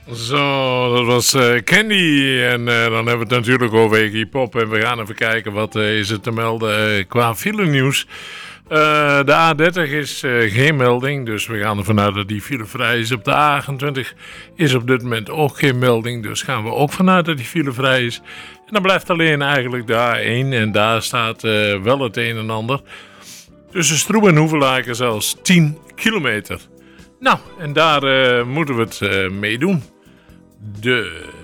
Zo, dat was Candy. En dan hebben we het natuurlijk over Iggy Pop. En we gaan even kijken wat is er te melden qua file nieuws. De A30 is geen melding, dus we gaan ervan uit dat die file vrij is. Op de A28 is op dit moment ook geen melding, dus gaan we ook vanuit dat die file vrij is. En dan blijft alleen eigenlijk de A1 en daar staat wel het een en ander. Tussen Stroe en Hoevelaken zelfs 10 kilometer. Nou, en daar moeten we het mee doen. De